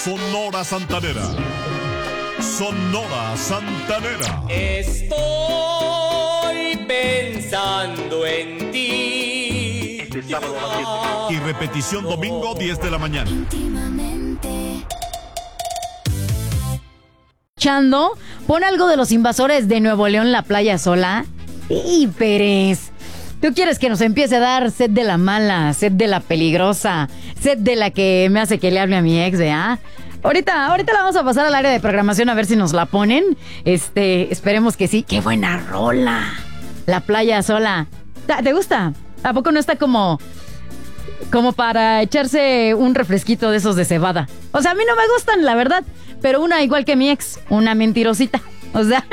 Sonora Santanera. Sonora Santanera. Estoy pensando en ti. Y repetición domingo 10 de la mañana. Chando, pon algo de Los Invasores de Nuevo León, La Playa Sola. Y Pérez, tú quieres que nos empiece a dar sed de la mala, sed de la peligrosa, sed de la que me hace que le hable a mi ex, ¿verdad? Ahorita la vamos a pasar al área de programación a ver si nos la ponen. Esperemos que sí. ¡Qué buena rola! La Playa Sola. ¿Te gusta? ¿A poco no está como para echarse un refresquito de esos de cebada? O sea, a mí no me gustan, la verdad. Pero una igual que mi ex, una mentirosita. O sea,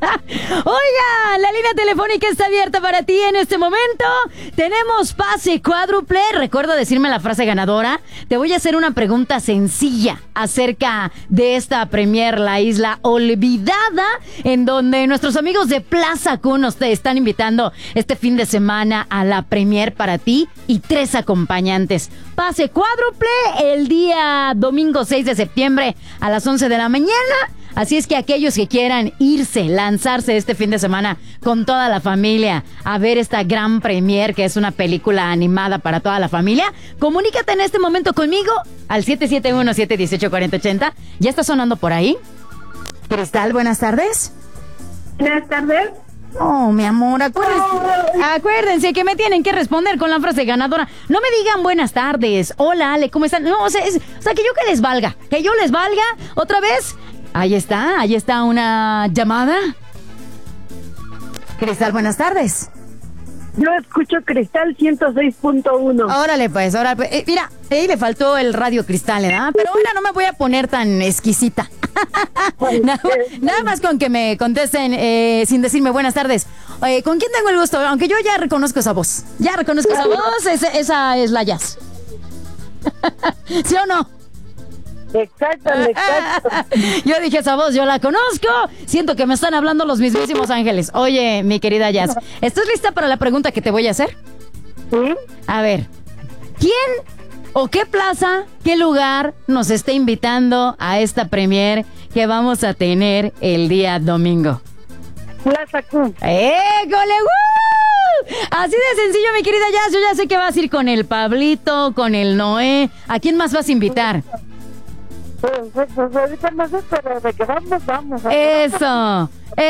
oiga, la línea telefónica está abierta para ti en este momento. Tenemos pase cuádruple. Recuerda decirme la frase ganadora. Te voy a hacer una pregunta sencilla acerca de esta premier La Isla Olvidada, en donde nuestros amigos de Plaza Cunos te están invitando este fin de semana a la premier para ti y 3 acompañantes. Pase cuádruple el día domingo 6 de septiembre a las 11 de la mañana. Así es que aquellos que quieran lanzarse este fin de semana con toda la familia a ver esta gran premier, que es una película animada para toda la familia, comunícate en este momento conmigo al 771-718-4080. ¿Ya está sonando por ahí? Cristal, buenas tardes. Buenas tardes. Oh, mi amor, acuérdense que me tienen que responder con la frase ganadora. No me digan buenas tardes, hola Ale, ¿cómo están? No, o sea, que yo les valga, otra vez. Ahí está una llamada. Cristal, buenas tardes. Yo escucho Cristal 106.1. Órale pues. Mira, ahí le faltó el radio Cristal, ¿verdad? Pero ahora no me voy a poner tan exquisita. Nada más con que me contesten sin decirme buenas tardes. ¿Con quién tengo el gusto? Aunque yo ya reconozco esa voz. Esa es la Jazz. ¿Sí o no? Exacto. Yo dije, esa voz yo la conozco. Siento que me están hablando los mismísimos ángeles. Oye, mi querida Jazz, ¿estás lista para la pregunta que te voy a hacer? ¿Sí? A ver, ¿quién o qué plaza, qué lugar nos está invitando a esta premier que vamos a tener el día domingo? Plaza Q. ¡Gole! ¡Woo! Así de sencillo, mi querida Jazz. Yo ya sé que vas a ir con el Pablito, con el Noé. ¿A quién más vas a invitar? Pues ahorita no sé, pero de que vamos. Eso.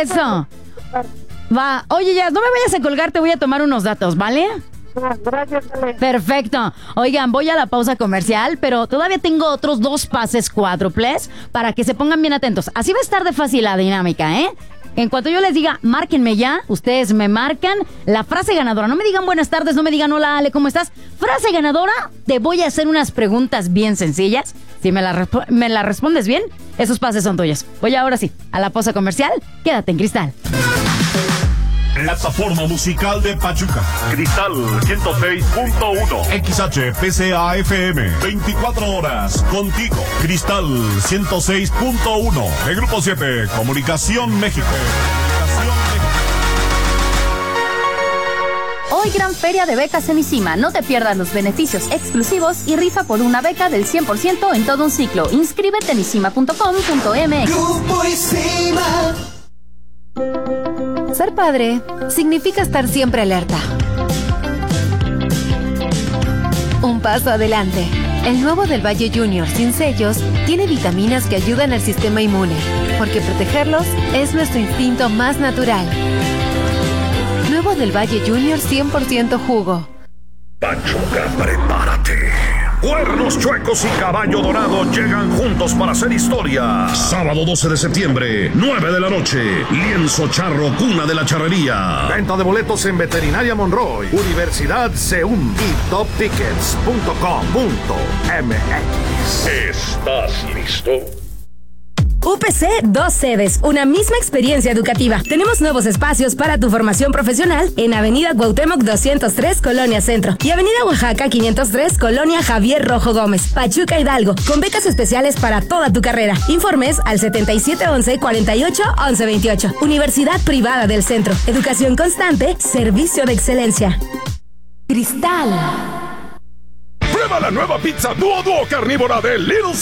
Va. Oye, Jazz, no me vayas a colgar, te voy a tomar unos datos, ¿vale? Gracias, Ale. Perfecto. Oigan, voy a la pausa comercial, pero todavía tengo otros 2 pases cuádruples para que se pongan bien atentos. Así va a estar de fácil la dinámica, ¿eh? En cuanto yo les diga, márquenme ya, ustedes me marcan la frase ganadora. No me digan buenas tardes, no me digan hola Ale, ¿cómo estás? Frase ganadora, te voy a hacer unas preguntas bien sencillas. Si me la respondes bien, esos pases son tuyos. Voy ahora sí, a la pausa comercial. Quédate en Cristal. Plataforma musical de Pachuca. Cristal 106.1. XH PCA-FM. 24 horas contigo. Cristal 106.1. De Grupo 7. Comunicación México. Hoy gran feria de becas en ICIMA. No te pierdas los beneficios exclusivos y rifa por una beca del 100% en todo un ciclo. Inscríbete en isima.com.mx. Grupo ICIMA. Ser padre significa estar siempre alerta. Un paso adelante. El nuevo del Valle Junior sin sellos tiene vitaminas que ayudan al sistema inmune, porque protegerlos es nuestro instinto más natural. Nuevo del Valle Junior 100% jugo. Pachuca, prepárate. Cuernos Chuecos y Caballo Dorado llegan juntos para hacer historia. Sábado 12 de septiembre, 9 de la noche. Lienzo Charro, cuna de la charrería. Venta de boletos en Veterinaria Monroy, Universidad CEUM y toptickets.com.mx. ¿Estás listo? UPC, 2 sedes, una misma experiencia educativa. Tenemos nuevos espacios para tu formación profesional en Avenida Cuauhtémoc 203, Colonia Centro, y Avenida Oaxaca 503, Colonia Javier Rojo Gómez, Pachuca Hidalgo, con becas especiales para toda tu carrera. Informes al 7711-481128. Universidad Privada del Centro. Educación constante, servicio de excelencia. Cristal. Prueba la nueva pizza Duo Carnívora de Little